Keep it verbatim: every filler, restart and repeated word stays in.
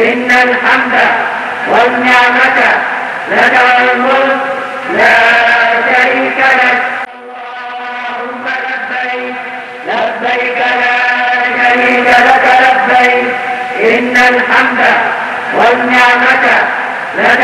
إن الحمد والنعمة لك والملك لا شريك لك. اللهم لبيك لبيك لا شريك لك لبيك إن الحمد والنعمة لك